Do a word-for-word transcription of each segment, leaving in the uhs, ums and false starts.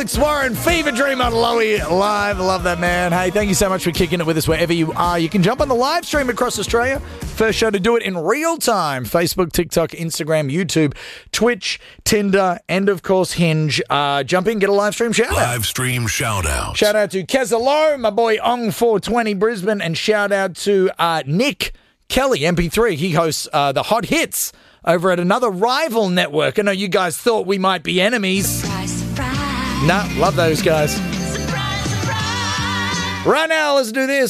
Alex Warren, Fever Dream on Lowy Live. Love that, man. Hey, thank you so much for kicking it with us wherever you are. You can jump on the live stream across Australia. First show to do it in real time. Facebook, TikTok, Instagram, YouTube, Twitch, Tinder, and of course Hinge. Uh, jump in, get a live stream shout out. Live stream shout out. Shout out to Kezalo, my boy Ong four twenty Brisbane, and shout out to uh, Nick Kelly, M P three. He hosts uh, the Hot Hits over at another rival network. I know you guys thought we might be enemies. Surprise, surprise. Nah, love those guys. Surprise, surprise. Right now, let's do this.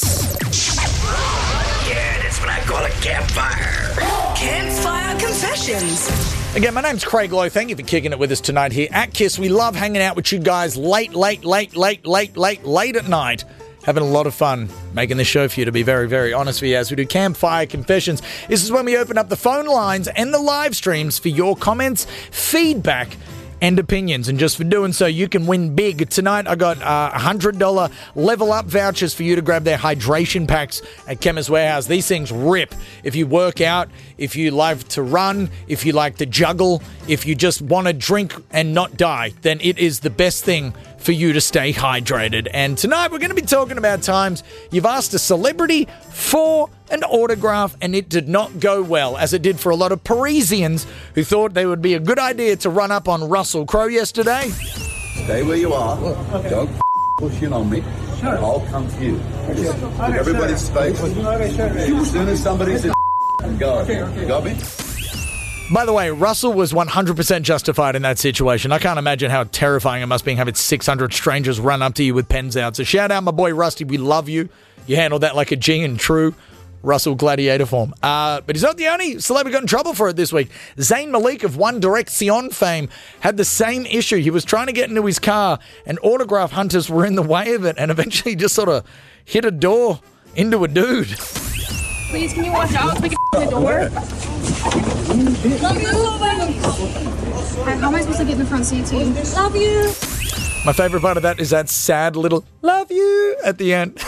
Yeah, that's what I call a campfire. Campfire Confessions. Again, my name's Craig Lowe. Thank you for kicking it with us tonight here at KISS. We love hanging out with you guys late, late, late, late, late, late, late at night. Having a lot of fun making this show for you, to be very, very honest with you, as we do Campfire Confessions. This is when we open up the phone lines and the live streams for your comments, feedback, and opinions. And just for doing so, you can win big. Tonight, I got uh, one hundred dollars Level Up vouchers for you to grab their hydration packs at Chemist Warehouse. These things rip. If you work out, if you like to run, if you like to juggle, if you just want to drink and not die, then it is the best thing for you to stay hydrated. And tonight, we're going to be talking about times you've asked a celebrity for an autograph and it did not go well, as it did for a lot of Parisians who thought they would be a good idea to run up on Russell Crowe yesterday. Stay where you are. Don't push in on me. I'll come to you. Just give everybody's space. As soon as somebody's in, go. Got me? By the way, Russell was one hundred percent justified in that situation. I can't imagine how terrifying it must be having six hundred strangers run up to you with pens out. So shout out my boy Rusty. We love you. You handled that like a G in true Russell Gladiator form. Uh, but he's not the only celebrity got in trouble for it this week. Zayn Malik of One Direction fame had the same issue. He was trying to get into his car and autograph hunters were in the way of it and eventually just sort of hit a door into a dude. Please, can you watch out so we can open the door? Love you. How am I supposed to get in the front seat too? Love you. My favorite part of that is that sad little love you at the end.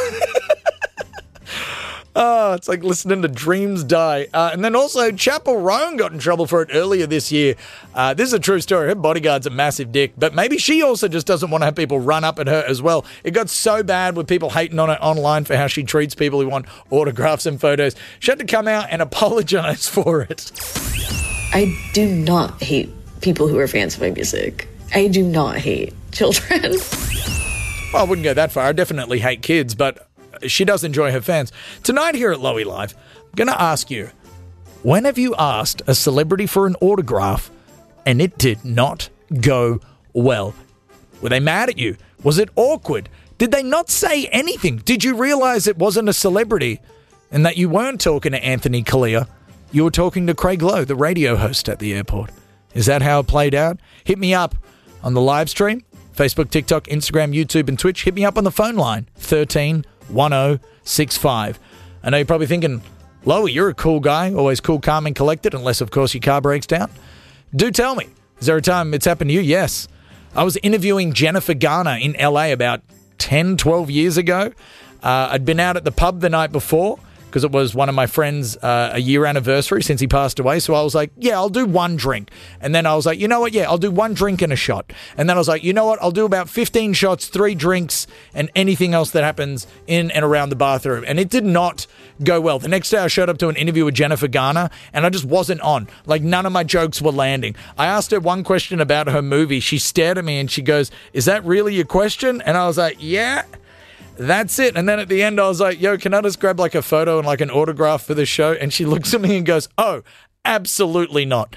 Oh, it's like listening to Dreams Die. Uh, and then also, Chappell Roan got in trouble for it earlier this year. Uh, this is a true story. Her bodyguard's a massive dick, but maybe she also just doesn't want to have people run up at her as well. It got so bad with people hating on it online for how she treats people who want autographs and photos. She had to come out and apologize for it. I do not hate people who are fans of my music. I do not hate children. Well, I wouldn't go that far. I definitely hate kids, but she does enjoy her fans. Tonight here at Lowy Live, I'm going to ask you, when have you asked a celebrity for an autograph and it did not go well? Were they mad at you? Was it awkward? Did they not say anything? Did you realize it wasn't a celebrity and that you weren't talking to Anthony Kalia? You were talking to Craig Lowe, the radio host at the airport. Is that how it played out? Hit me up on the live stream, Facebook, TikTok, Instagram, YouTube, and Twitch. Hit me up on the phone line, thirteen one oh six five. I know you're probably thinking, Lowy, you're a cool guy, always cool, calm, and collected, unless, of course, your car breaks down. Do tell me, is there a time it's happened to you? Yes. I was interviewing Jennifer Garner in L A about ten, twelve years ago. Uh, I'd been out at the pub the night before because it was one of my friends' uh, a year anniversary since he passed away. So I was like, yeah, I'll do one drink. And then I was like, you know what? Yeah, I'll do one drink and a shot. And then I was like, you know what? I'll do about fifteen shots, three drinks, and anything else that happens in and around the bathroom. And it did not go well. The next day I showed up to an interview with Jennifer Garner and I just wasn't on. Like, none of my jokes were landing. I asked her one question about her movie. She stared at me and she goes, is that really your question? And I was like, yeah. That's it. And then at the end, I was like, yo, can I just grab like a photo and like an autograph for this show? And she looks at me and goes, oh, absolutely not.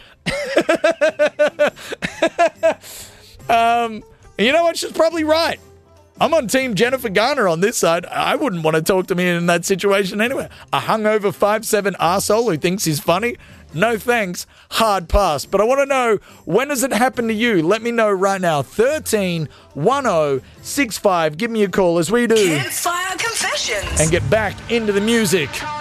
um, you know what? She's probably right. I'm on team Jennifer Garner on this side. I wouldn't want to talk to me in that situation anyway. A hungover five seven arsehole who thinks he's funny? No thanks. Hard pass. But I want to know, when does it happen to you? Let me know right now. thirteen one oh six five. Give me a call as we do. Campfire Confessions. And get back into the music.